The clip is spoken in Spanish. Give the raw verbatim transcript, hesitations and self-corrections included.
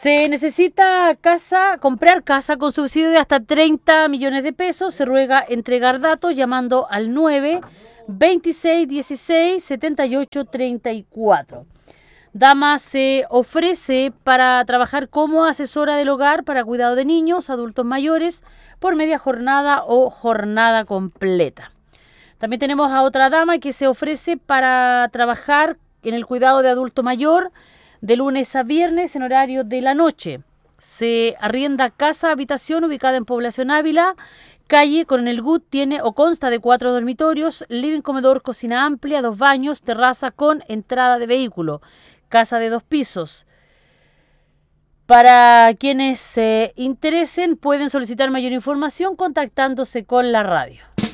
Se necesita casa, comprar casa con subsidio de hasta treinta millones de pesos. Se ruega entregar datos llamando al nueve veintiséis dieciséis setenta y ocho treinta y cuatro. Dama se ofrece para trabajar como asesora del hogar para cuidado de niños, adultos mayores, por media jornada o jornada completa. También tenemos a otra dama que se ofrece para trabajar en el cuidado de adulto mayor de lunes a viernes en horario de la noche. Se arrienda casa habitación ubicada en Población Ávila, calle Coronel Gut, tiene o consta de cuatro dormitorios, living, comedor, cocina amplia, dos baños, terraza con entrada de vehículo. Casa de dos pisos. Para quienes se interesen pueden solicitar mayor información contactándose con la radio.